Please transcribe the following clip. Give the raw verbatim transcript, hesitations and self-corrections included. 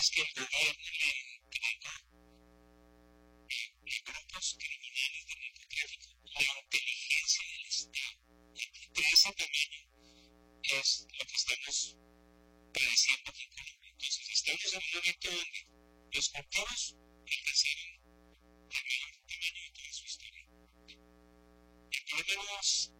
es que el gobierno le entrega eh, grupos criminales de narcotráfico la inteligencia del Estado. Y de ese tamaño es lo que estamos padeciendo aquí en Colombia. Entonces, estamos en un momento donde los cultivos alcanzaron el mayor tamaño de toda su historia. El problema no es